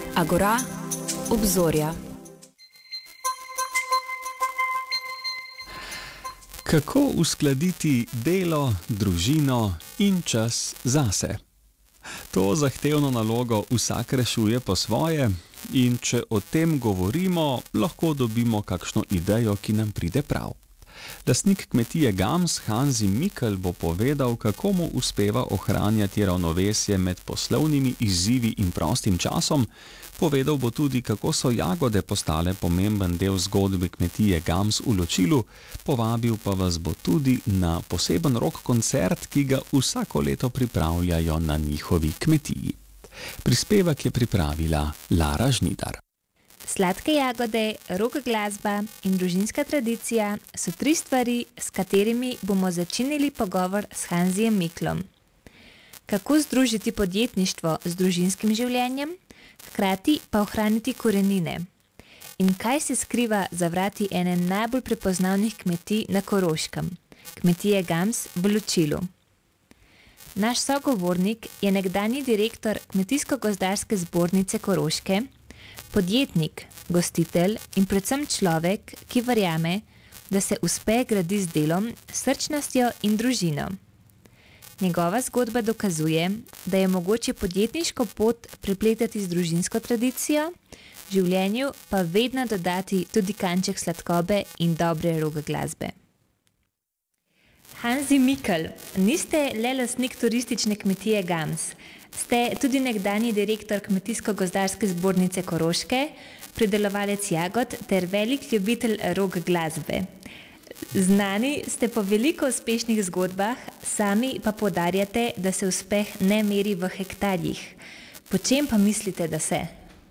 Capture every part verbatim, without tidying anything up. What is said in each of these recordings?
Agora, obzorja. Kako uskladiti delo, družino in čas zase? To zahtevno nalogo vsak rešuje po svoje in če o tem govorimo, lahko dobimo kakšno idejo, ki nam pride prav. Lastnik kmetije Gams Hanzi Mikl bo povedal, kako mu uspeva ohranjati ravnovesje med poslovnimi izzivi in prostim časom. Povedal bo tudi, kako so jagode postale pomemben del zgodbe kmetije Gams v Ločilu. Povabil pa vas bo tudi na poseben rock koncert, ki ga vsako leto pripravljajo na njihovi kmetiji. Prispevek je pripravila Lara Žnidar. Sladke jagode, rock glasba in družinska tradicija so tri stvari, s katerimi bomo začinili pogovor s Hanzijem Miklom. Kako združiti podjetništvo z družinskim življenjem, hkrati pa ohraniti korenine? In kaj se skriva za vrati ene najbolj prepoznavnih kmetij na Koroškem, kmetije Gams v Ločilu? Naš sogovornik je nekdanji direktor Kmetijsko-gozdarske zbornice Koroške, podjetnik, gostitelj in predvsem človek, ki verjame, da se uspeh gradi z delom, srčnostjo in družino. Njegova zgodba dokazuje, da je mogoče podjetniško pot prepletati z družinsko tradicijo, življenju pa vedno dodati tudi kanček sladkobe in dobre rock glasbe. Hanzi Mikl, niste le lastnik turistične kmetije Gams, ste tudi nekdanji direktor Kmetijsko-gozdarske zbornice Koroške, pridelovalec jagod ter velik ljubitelj rock glasbe. Znani ste po veliko uspešnih zgodbah, sami pa poudarjate, da se uspeh ne meri v hektarjih. Po čem pa mislite, da se?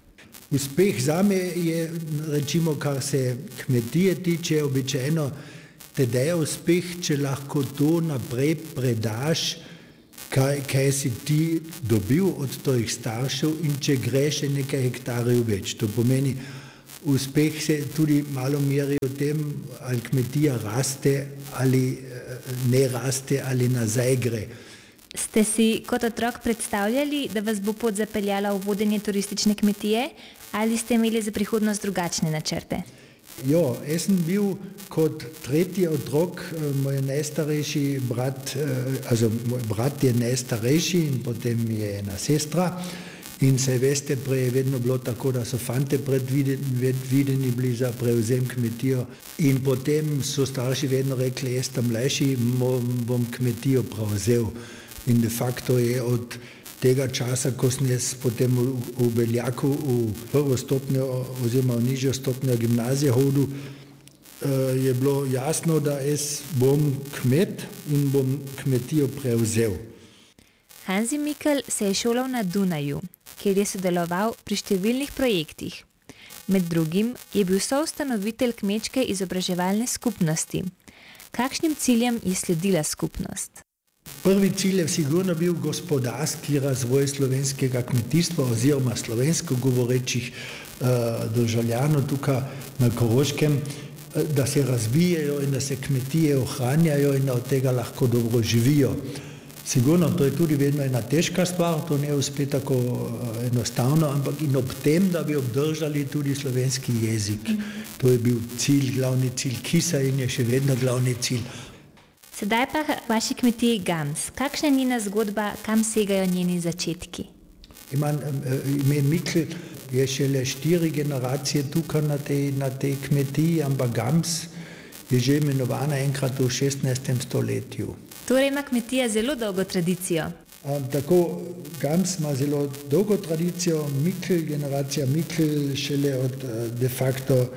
Uspeh zame je, rečimo, kar se kmetije tiče, običajno teda je uspeh, če lahko to naprej predaš, kaj, kaj si ti dobil od tvojih staršev in če greš nekaj hektarjev več. To pomeni, uspeh se tudi malo meri o tem, ali kmetija raste ali ne raste ali nazaj gre. Ste si kot otrok predstavljali, da vas bo pot zapeljala v vodenje turistične kmetije ali ste imeli za prihodnost drugačne načrte? Jo, jaz sem bil kot tretji otrok, moj najstarejši brat, also moj brat je najstarejši in potem je ena sestra in se veste, prej je vedno bilo tako, da so fante predvideni bili za prevzem kmetijo in potem so starši vedno rekli, jaz tam mlajši bom kmetijo prevzel in de facto je od tega časa, ko sem jaz potem v, v Beljaku v prvo stopnjo oziroma v nižjo stopnjo gimnazije hodil, je bilo jasno, da jaz bom kmet in bom kmetijo prevzel. Hanzi Mikl se je šolal na Dunaju, kjer je sodeloval pri številnih projektih. Med drugim je bil soustanovitelj kmečke izobraževalne skupnosti. Kakšnim ciljem je sledila skupnost? Prvi cilj je sigurno bil gospodarski razvoj slovenskega kmetijstva oziroma slovensko govorečih uh, državljanov tukaj na Koroškem, da se razvijajo in da se kmetije ohranjajo in da od tega lahko dobro živijo. Sigurno, to je tudi vedno ena težka stvar, to ne uspe tako uh, enostavno, ampak in ob tem, da bi obdržali tudi slovenski jezik. To je bil cilj, glavni cilj Kisa in je še vedno glavni cilj. Sedaj pa vaši kmetiji Gams. Kakšna je njena zgodba, kam segajo njeni začetki? Imam ime Mikl, je šele štiri generacije tukaj na tej, na tej kmetiji, ampak Gams je že imenovana enkrat v šestnajstem stoletju. Torej ima kmetija zelo dolgo tradicijo. A, tako, Gams ima zelo dolgo tradicijo, Mikl, generacija Mikl šele od de facto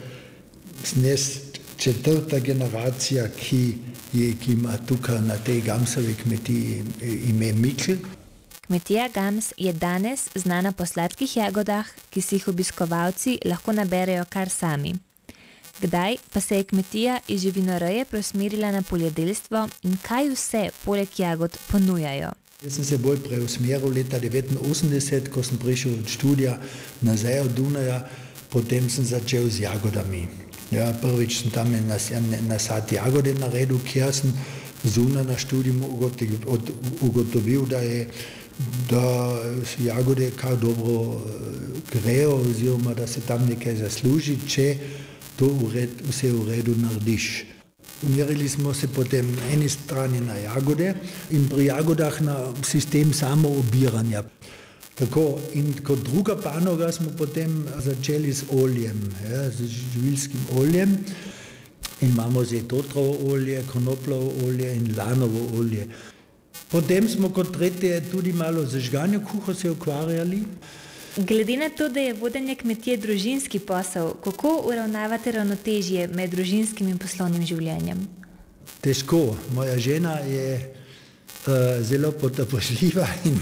snes četrta generacija, ki Je, ki ima tukaj na tej Gamsovi kmetiji ime Mikl. Kmetija Gams je danes znana po sladkih jagodah, ki si jih obiskovalci lahko naberejo kar sami. Kdaj pa se je kmetija iz živinoreje preusmerila na poljedelstvo in kaj vse poleg jagod ponujajo? Jaz sem se bolj preusmeril leta devetinosemdeset, ko sem prišel od študija nazaj od Dunaja, potem sem začel z jagodami. Ja, prvič sem tam nasad jagode naredil, kjer sem zunaj na študiju ugotovil, da je da se jagode kar dobro grejo oziroma da se tam nekaj zasluži, če to ured, vse v redu narediš. Umerili smo se potem na eni strani na jagode in pri jagodah na sistem samo obiranja. Tako, in kot druga panoga smo potem začeli z oljem, ja, z živilskim oljem. In imamo zdaj totrovo olje, konopljovo olje in lanovo olje. Potem smo kot tretje tudi malo z žganjo kuho se ukvarjali. Glede na to, da je vodenje kmetije družinski posel, kako uravnavate ravnotežje med družinskim in poslovnim življenjem? Težko. Moja žena je uh, zelo potrpežljiva in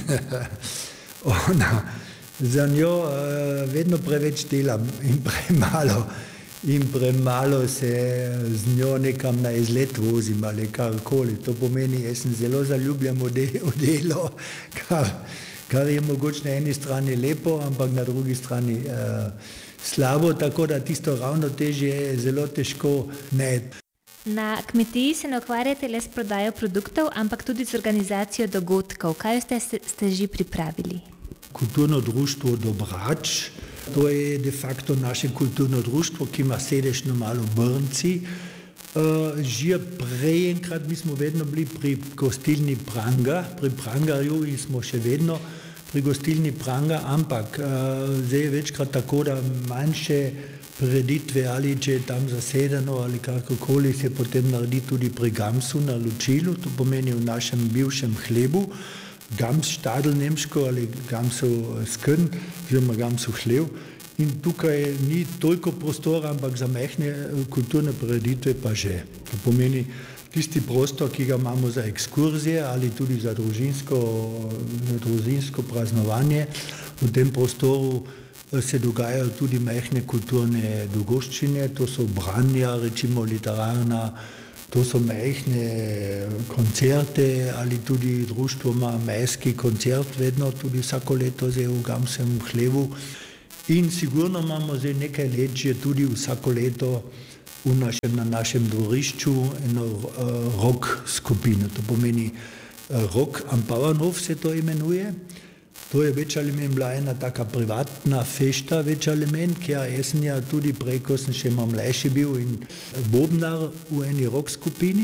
uh, ona za njo uh, vedno preveč delam in premalo. In premalo se z njo nekam na izlet vozim ali karkoli. To pomeni, jaz sem zelo zaljubljen v delo, kar, kar je mogoče na eni strani lepo, ampak na drugi strani uh, slabo, tako da tisto ravnotežje je zelo težko najti. Na kmetiji se ne ukvarjate le s prodajo produktov, ampak tudi z organizacijo dogodkov. Kaj ste, ste že pripravili? Kulturno društvo Dobrač, to je de facto naše kulturno društvo, ki ima sedež na malo Brnci. Uh, že prej enkrat mi smo vedno bili pri gostilni Pranga, pri Prangarju in smo še vedno pri gostilni Pranga, ampak uh, zdaj je večkrat tako, da manjše prireditve ali če je tam zasedeno ali kakorkoli se potem naredi tudi pri Gamsu na Lučilu, to pomeni v našem bivšem hlebu, Gams Štadl nemško ali Gamsov skn, oziroma Gamsov hlev. In tukaj ni toliko prostora, ampak za majhne kulturne prireditve pa že. To pomeni tisti prostor, ki ga imamo za ekskurzije ali tudi za družinsko, družinsko praznovanje. V tem prostoru se dogajajo tudi majhne kulturne dogodščine, to so branja, recimo literarna, to so majhne koncerte ali tudi društvo ima majski koncert vedno, tudi vsako leto zdaj v Gamsem hlevu. In sigurno imamo zdaj nekaj let že tudi vsako leto v našem, na našem dvorišču eno uh, rock skupino, to pomeni uh, Rock am Bauernhof se to imenuje. To je več ali manj bila ena taka privatna fešta, več ali manj, kjer jaz sem ja tudi prej, ko sem še mlajši bil in bobnar v eni rock skupini.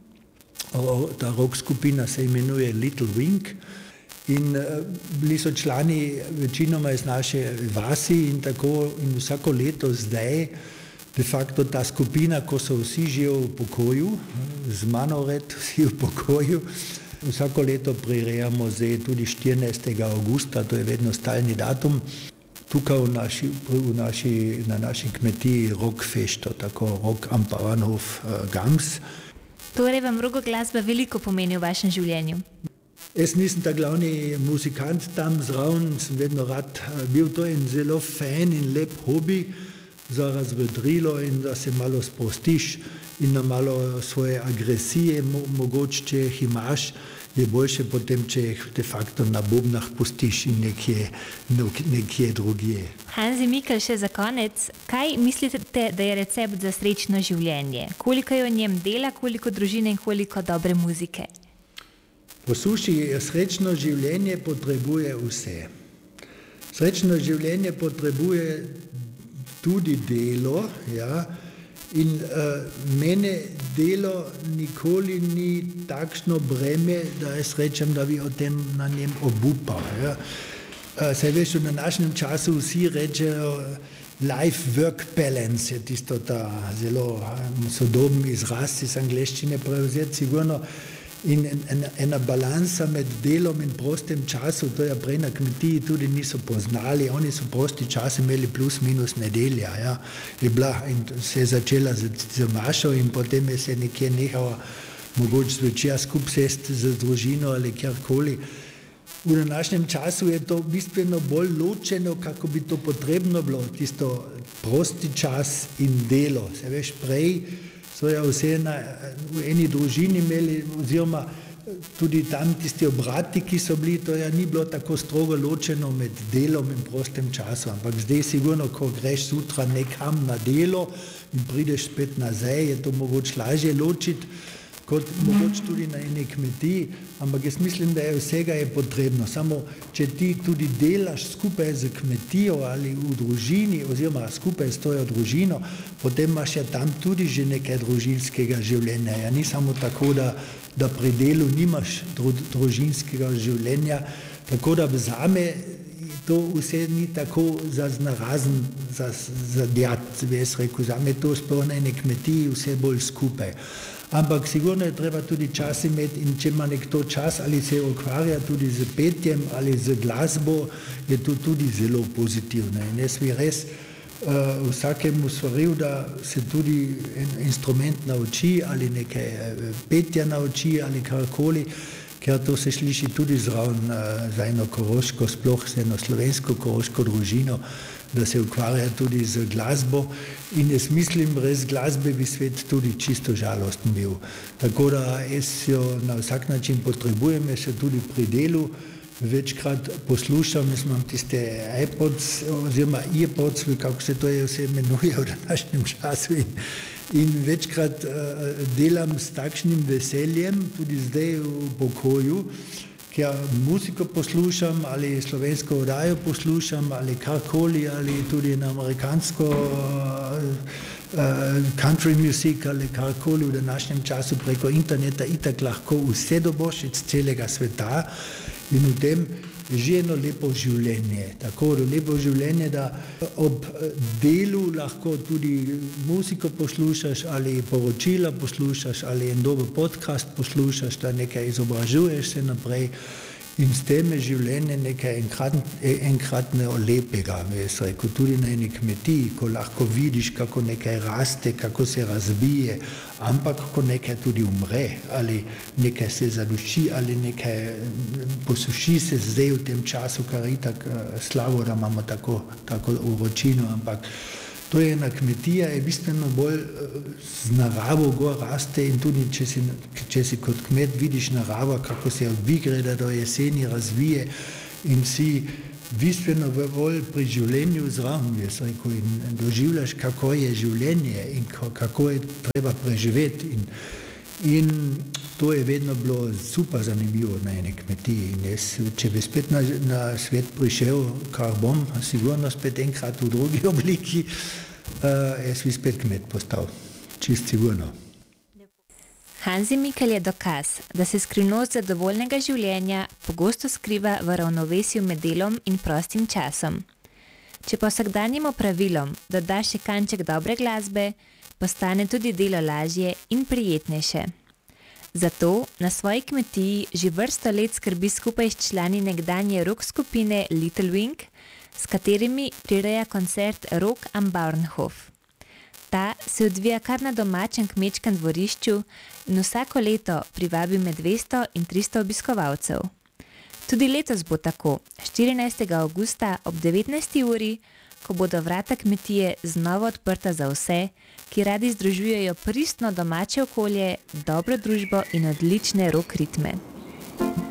O, ta rock skupina se imenuje Little Wing in uh, bili so člani večinoma iz naše vasi in tako in vsako leto zdaj de facto ta skupina, ko so vsi že v pokoju, z mano red vsi v pokoju, vsako leto prirejamo zdaj tudi štirinajstega avgusta, to je vedno stalni datum, tukaj v naši, v naši, na naši kmetiji Rockfesto, tako Rock am Bauernhof uh, Gams. Torej vam rogoglasba veliko pomeni v vašem življenju? Jaz nisem ta glavni muzikant tam zraven, sem vedno rad bil, to in zelo fajn in lep hobi za razvedrilo in da se malo sprostiš in na malo svoje agresije, mo mogoče, če jih imaš, je boljše potem, če jih de facto na bobnah pustiš in nekje, nekje drugje. Hanzi Mikl, še za konec, kaj mislite, da je recept za srečno življenje? Koliko je v njem dela, koliko družine in koliko dobre muzike? Poslušaj, srečno življenje potrebuje vse. Srečno življenje potrebuje tudi delo, ja, in uh, mene delo nikoli ni takšno breme, da jaz rečem, da bi o tem na njem obupal. Ja. Uh, saj veš, v današnjem času vsi rečejo life-work balance, je tisto ta zelo um, sodoben izraz iz angleščine prevzeti, sigurno. In ena, ena balansa med delom in prostem času, to je prej na kmetiji tudi niso poznali, oni so prosti čas imeli plus minus nedelja, ja, je bila in se je začela z, z Mašo in potem je se nekje nehala mogoče zvečer skup sesti z družino ali kjerkoli. V današnjem času je to bistveno bolj ločeno, kako bi to potrebno bilo, tisto prosti čas in delo, se veš, prej so ja vse na, v eni družini imeli, oziroma tudi tam tisti obrati, ki so bili, to ja ni bilo tako strogo ločeno med delom in prostem času, ampak zdaj sigurno, ko greš sutra nekam na delo in prideš spet nazaj, je to mogoče lažje ločiti, kot mogoče tudi na eni kmetiji, ampak jaz mislim, da je vsega je potrebno. Samo, če ti tudi delaš skupaj z kmetijo ali v družini, oziroma skupaj s tojo družino, potem imaš ja tam tudi že nekaj družinskega življenja. Ja, ni samo tako, da, da pri delu nimaš dru, družinskega življenja, tako da zame to vse ni tako zaznarazen, zadjat, bi jaz rekel, zame to sploh na eni kmetiji vse bolj skupaj. Ampak sigurno je treba tudi čas imeti in če ima nekdo čas ali se ukvarja tudi z petjem ali z glasbo, je to tudi zelo pozitivno. In jaz bi res uh, vsakemu svaril, da se tudi en instrument nauči ali nekaj petja nauči ali karkoli, ker to se sliši tudi zraven uh, za eno koroško, sploh za eno slovensko koroško družino, da se ukvarja tudi z glasbo in jaz mislim, brez glasbe bi svet tudi čisto žalosten bil. Tako da jaz jo na vsak način potrebujem, jaz jo tudi pri delu večkrat poslušam, jaz imam tiste iPods oziroma earpods, kako se to je vse imenuje v današnjem času in, in večkrat uh, delam s takšnim veseljem, tudi zdaj v pokoju, ker muziko poslušam ali slovensko oddajo poslušam ali karkoli ali tudi na amerikansko uh, uh, country music ali karkoli v današnjem času preko interneta itak lahko vse doboš iz celega sveta in v tem že eno lepo življenje. Tako lepo življenje, da ob delu lahko tudi muziko poslušaš ali poročila poslušaš ali en dober podcast poslušaš, da nekaj izobražuješ se naprej in s tem je življenje nekaj enkrat, enkratnega lepega. Jaz rekel, tudi na eni kmetiji, ko lahko vidiš, kako nekaj raste, kako se razvije, ampak ko nekaj tudi umre ali nekaj se zaduši ali nekaj posuši se zdaj v tem času, kar je tako slabo, da imamo tako, tako vročino, ampak to je ena kmetija, je bistveno bolj z naravo gor raste in tudi, če si, če si kot kmet vidiš naravo, kako se od vigreda do jeseni razvije in si bistveno bolj pri življenju zraven, jaz rekel, in doživljaš, kako je življenje in kako je treba preživeti. In, in to je vedno bilo super zanimivo na eni kmetiji. In jaz, če bi spet na, na svet prišel, kar bom, sigurno spet enkrat v drugi obliki, uh, jaz bi spet kmet postal. Čist sigurno. Hanzi Mikl je dokaz, da se skrivnost zadovoljnega življenja pogosto skriva v ravnovesju med delom in prostim časom. Če pa vsakdanjim opravilom dodaš še kanček dobre glasbe, postane tudi delo lažje in prijetnejše. Zato na svoji kmetiji že vrsto let skrbi skupaj s člani nekdanje rock skupine Little Wing, s katerimi prireja koncert Rock am Bauernhof. Ta se odvija kar na domačem kmečkem dvorišču in vsako leto privabi med dvesto in tristo obiskovalcev. Tudi letos bo tako, štirinajstega avgusta ob devetnajsti uri, ko bodo vrata kmetije znova odprta za vse, ki radi združujejo pristno domače okolje, dobro družbo in odlične rock ritme.